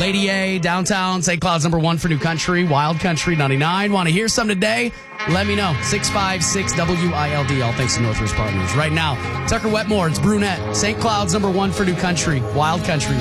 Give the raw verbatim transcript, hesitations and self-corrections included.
Lady A, downtown Saint Cloud's number one for New Country, Wild Country ninety-nine. Want to hear some today? Let me know. six five six W I L D. All thanks to Northwest Partners. Right now, Tucker Wetmore, it's Brunette. Saint Cloud's number one for New Country, Wild Country